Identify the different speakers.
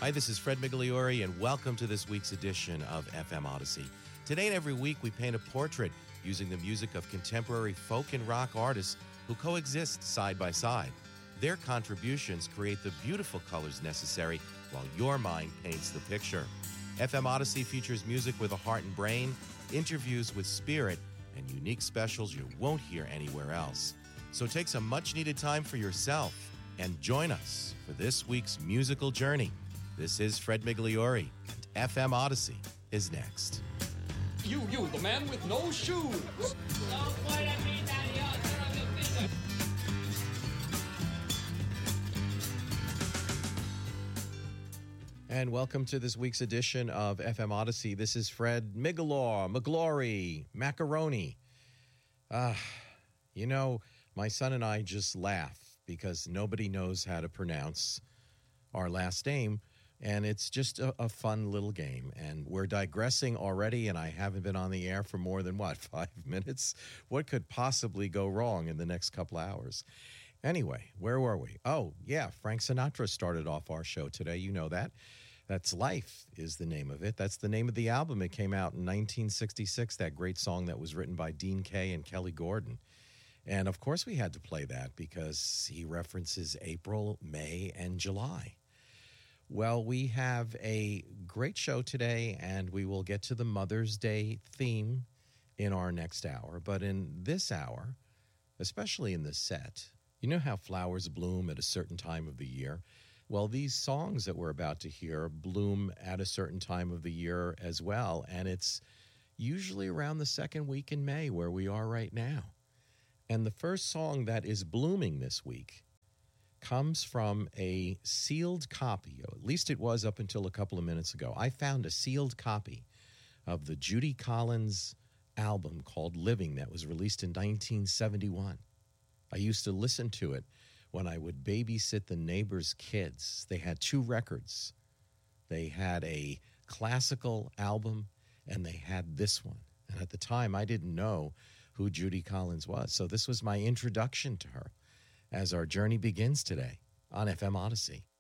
Speaker 1: Hi, this is Fred Migliore, and welcome to this week's edition of FM Odyssey. Today and every week, we paint a portrait using the music of contemporary folk and rock artists who coexist side by side. Their contributions create the beautiful colors necessary while your mind paints the picture. FM Odyssey features music with a heart and brain, interviews with spirit, and unique specials you won't hear anywhere else. So take some much-needed time for yourself and join us for this week's musical journey. This is Fred Migliore, and FM Odyssey is next.
Speaker 2: You, the man with no shoes.
Speaker 1: And welcome to this week's edition of FM Odyssey. This is Fred McGlory, Macaroni. My son and I just laugh because nobody knows how to pronounce our last name. And it's just a fun little game. And we're digressing already, and I haven't been on the air for more than, 5 minutes? What could possibly go wrong in the next couple hours? Anyway, where were we? Oh, yeah, Frank Sinatra started off our show today. You know that. That's Life is the name of it. That's the name of the album. It came out in 1966, that great song that was written by Dean Kaye and Kelly Gordon. And, of course, we had to play that because he references April, May, and July. Well, we have a great show today, and we will get to the Mother's Day theme in our next hour. But in this hour, especially in this set, you know how flowers bloom at a certain time of the year? Well, these songs that we're about to hear bloom at a certain time of the year as well, and it's usually around the second week in May where we are right now. And the first song that is blooming this week comes from a sealed copy, or at least it was up until a couple of minutes ago. I found a sealed copy of the Judy Collins album called Living that was released in 1971. I used to listen to it when I would babysit the neighbors' kids. They had two records. They had a classical album, and they had this one. And at the time, I didn't know who Judy Collins was. So this was my introduction to her as our journey begins today on FM Odyssey.